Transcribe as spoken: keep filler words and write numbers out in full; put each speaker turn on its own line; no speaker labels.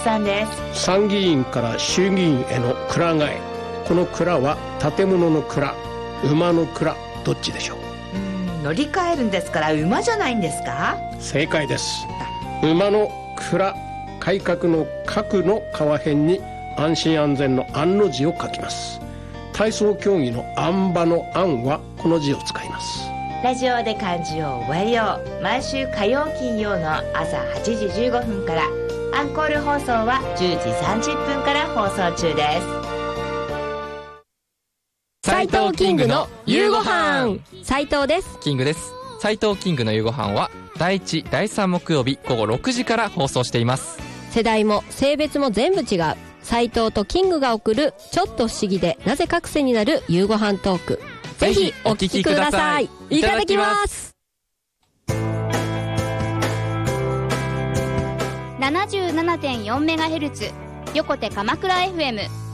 さんです。
参議院から衆議院への蔵替え、この蔵は建物の蔵、馬の蔵、どっちでしょう？
うーん乗り換えるんですから馬じゃないんですか？
正解です。馬の蔵、改革の革の川辺に安心安全の安の字を書きます。体操競技のあん馬のあんはこの字を使います。
ラジオで漢字を覚えよう。毎週火曜金曜の朝はちじじゅうごふんから、アンコール放送はじゅうじさんじゅっぷんから放送中です。
斉藤キングの夕ごはん。斉藤です。
キングです。斉藤キングの夕ごはんはだいいち、だいさん木曜日午後ろくじから放送しています。
世代も性別も全部違う斉藤とキングが送るちょっと不思議でなぜか癖になる夕ごはんトーク、ぜひお聞きください。いただきます。
ななじゅうななてんよんメガヘルツ 横手鎌倉 エフエム